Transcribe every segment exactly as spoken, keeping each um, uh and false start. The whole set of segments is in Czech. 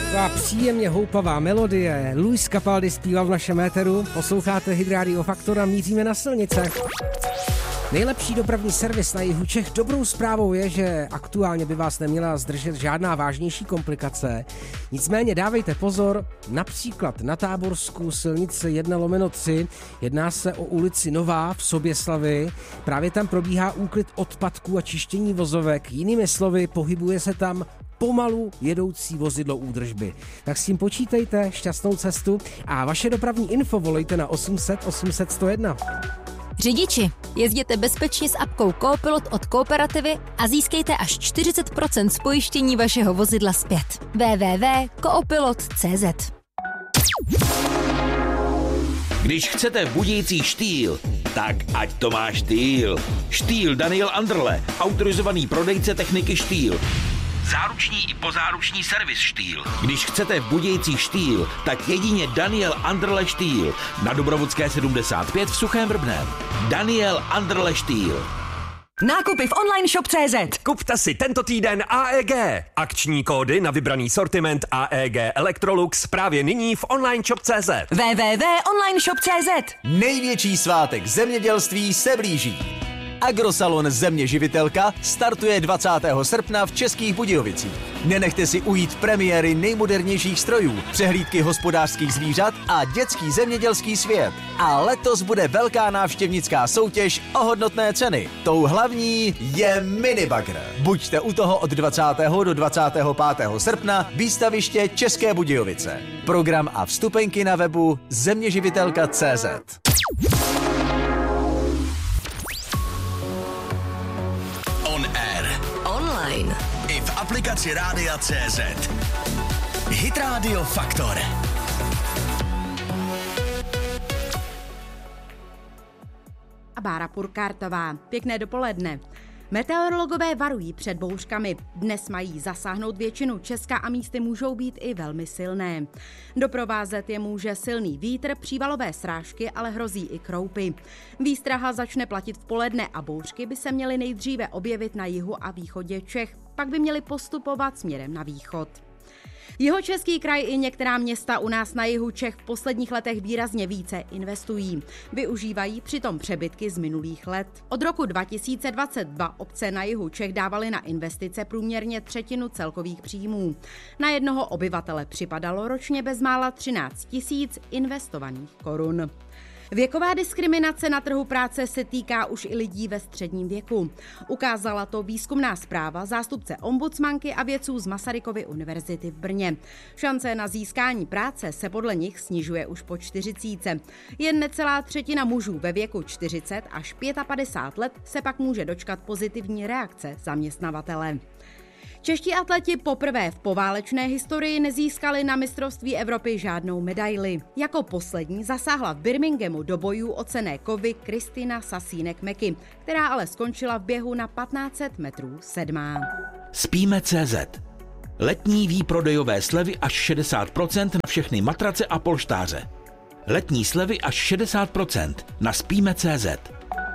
A příjemně houpavá melodie. Luis Capaldi zpíval v našem éteru. Posloucháte Hit Radio Faktor a míříme na silnice. Nejlepší dopravní servis na jihu Čech. Dobrou zprávou je, že aktuálně by vás neměla zdržet žádná vážnější komplikace. Nicméně dávejte pozor, například na Táborsku silnice jedna lomeno tři. Jedná se o ulici Nová v Soběslavi. Právě tam probíhá úklid odpadků a čištění vozovek. Jinými slovy, pohybuje se tam pomalu jedoucí vozidlo údržby. Tak s tím počítejte, šťastnou cestu a vaše dopravní info volejte na osm set osm set sto jedna. Řidiči, jezděte bezpečně s apkou Coopilot od Kooperativy a získejte až čtyřicet procent z pojištění vašeho vozidla zpět. w w w tečka coopilot tečka c z. Když chcete budící štýl, tak ať to má štýl. Štýl Daniel Anderle, autorizovaný prodejce techniky štýl. Záruční i pozáruční servis Štýl. Když chcete v budějící štýl, tak jedině Daniel Anderle Štýl. Na Dobrovodské sedmdesát pět v Suchém Vrbném. Daniel Anderle Štýl. Nákupy v online shop tečka cé zet. Kupte si tento týden A E G. Akční kódy na vybraný sortiment A E G Electrolux právě nyní v online shop tečka cé zet. w w w tečka online shop tečka cé zet. Největší svátek zemědělství se blíží. Agrosalon Země živitelka startuje dvacátého srpna v Českých Budějovicích. Nenechte si ujít premiéry nejmodernějších strojů, přehlídky hospodářských zvířat a dětský zemědělský svět. A letos bude velká návštěvnická soutěž o hodnotné ceny. Tou hlavní je minibagr. Buďte u toho od dvacátého do dvacátého pátého srpna výstaviště České Budějovice. Program a vstupenky na webu zeměživitelka tečka cé zet. Online. I v aplikaci Rádia tečka cé zet. Hit Radio Faktor. A Bára Purkártová. Pěkné dopoledne. Meteorologové varují před bouřkami. Dnes mají zasáhnout většinu Česka a místy můžou být i velmi silné. Doprovázet je může silný vítr, přívalové srážky, ale hrozí i kroupy. Výstraha začne platit v poledne a bouřky by se měly nejdříve objevit na jihu a východě Čech, pak by měly postupovat směrem na východ. Jihočeský kraj i některá města u nás na jihu Čech v posledních letech výrazně více investují. Využívají přitom přebytky z minulých let. Od roku dva tisíce dvacet dva obce na jihu Čech dávaly na investice průměrně třetinu celkových příjmů. Na jednoho obyvatele připadalo ročně bezmála třináct tisíc investovaných korun. Věková diskriminace na trhu práce se týká už i lidí ve středním věku. Ukázala to výzkumná zpráva zástupce ombudsmanky a vědců z Masarykovy univerzity v Brně. Šance na získání práce se podle nich snižuje už po čtyřicítce. Jen necelá třetina mužů ve věku čtyřicet až padesát pět let se pak může dočkat pozitivní reakce zaměstnavatele. Čeští atleti poprvé v poválečné historii nezískali na mistrovství Evropy žádnou medaili. Jako poslední zasáhla v Birminghamu do bojů o cenné kovy Kristina Sasínek-Meky, která ale skončila v běhu na patnáct set metrů sedmá. Spíme tečka cé zet. Letní výprodejové slevy až šedesát procent na všechny matrace a polštáře. Letní slevy až šedesát procent na spíme tečka cé zet.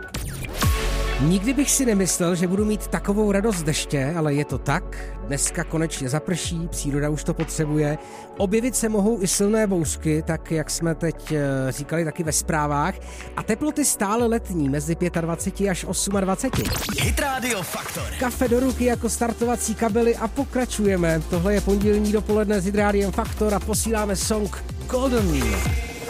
Nikdy bych si nemyslel, že budu mít takovou radost z deště, ale je to tak. Dneska konečně zaprší, příroda už to potřebuje. Objevit se mohou i silné bouřky, tak jak jsme teď říkali taky ve zprávách. A teploty stále letní, mezi dvacet pět až dvacet osm. Hit Radio Faktor. Kafe do ruky jako startovací kabely a pokračujeme. Tohle je pondělní dopoledne s Hit Rádiem Faktor a posíláme song Golden.